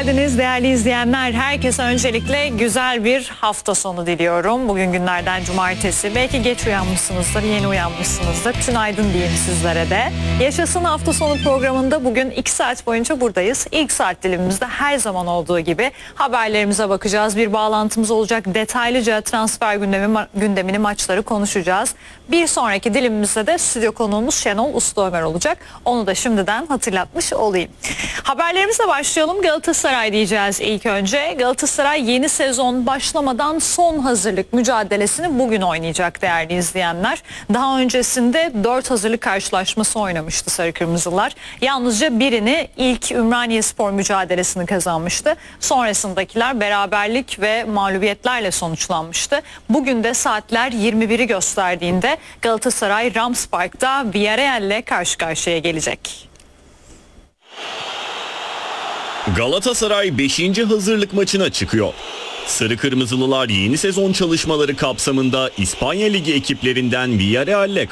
geldiniz değerli izleyenler. Herkese öncelikle güzel bir hafta sonu diliyorum. Bugün günlerden cumartesi. Belki geç uyanmışsınızdır, yeni uyanmışsınızdır. Tünaydın diyeyim sizlere de. Yaşasın hafta sonu programında bugün 2 saat boyunca buradayız. İlk saat dilimimizde her zaman olduğu gibi haberlerimize bakacağız. Bir bağlantımız olacak. Detaylıca transfer gündemini, maçları konuşacağız. Bir sonraki dilimimizde de stüdyo konuğumuz Şenol Ustaömer olacak. Onu da şimdiden hatırlatmış olayım. Haberlerimize başlayalım. Galatasaray diyeceğiz ilk önce. Galatasaray yeni sezon başlamadan son hazırlık mücadelesini bugün oynayacak değerli izleyenler. Daha öncesinde 4 hazırlık karşılaşması oynamıştı Sarı Kırmızılar. Yalnızca birini ilk Ümraniyespor mücadelesini kazanmıştı. Sonrasındakiler beraberlik ve mağlubiyetlerle sonuçlanmıştı. Bugün de saatler 21'i gösterdiğinde Galatasaray Rams Park'ta Villarreal'le karşı karşıya gelecek. Galatasaray 5. hazırlık maçına çıkıyor. Sarı Kırmızılılar yeni sezon çalışmaları kapsamında İspanya Ligi ekiplerinden Villarreal'le